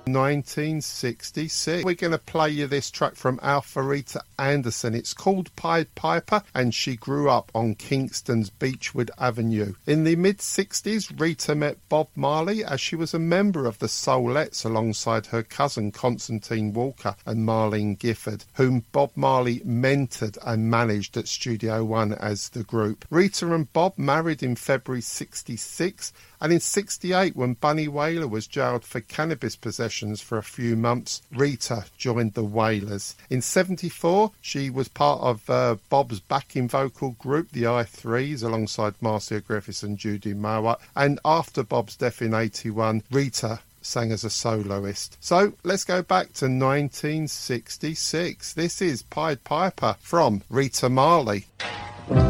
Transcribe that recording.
1966. We're going to play you this track from Alpha Rita Anderson. It's called Pied Piper, and she grew up on Kingston's Beechwood Avenue. In the mid-60s, Rita met Bob Marley as she was a member of the Soulettes alongside her cousin Constantine Walker and Marlene Gifford, whom Bob Marley mentored and managed at Studio One as the group. Rita and Bob married in February 66, and in 68, when Bunny Wailer was jailed for cannabis possessions for a few months, Rita joined the Wailers. In 74, she was part of Bob's backing vocal group, the I3s, alongside Marcia Griffiths and Judy Mowat. And after Bob's death in 81, Rita sang as a soloist. So let's go back to 1966. This is Pied Piper from Rita Marley.